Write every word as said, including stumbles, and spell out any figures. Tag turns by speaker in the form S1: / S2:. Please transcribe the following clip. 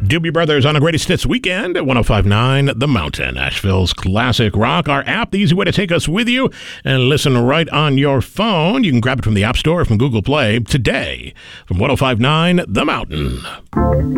S1: Doobie Brothers on a Greatest Hits weekend at ten fifty-nine The Mountain, Asheville's classic rock. Our app, the easy way to take us with you and listen right on your phone. You can grab it from the App Store or from Google Play today from ten fifty-nine The Mountain.